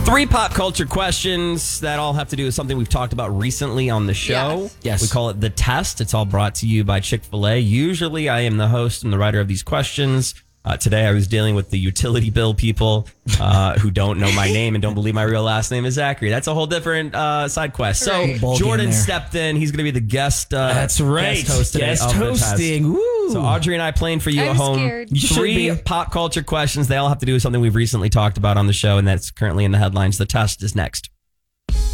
3 pop culture questions that all have to do with something we've talked about recently on the show. Yes. We call it The Test. It's all brought to you by Chick-fil-A. Usually I am the host and the writer of these questions. Today I was dealing with the utility bill people who don't know my name and don't believe my real last name is Zachary. That's a whole different side quest. So Jordan stepped in. He's going to be the guest. That's right. Guest host today. Guest hosting. Woo. So Audrey and I playing for you I'm at home. scared. You should 3 be. pop culture questions. They all have to do with something we've recently talked about on the show, and that's currently in the headlines. The test is next.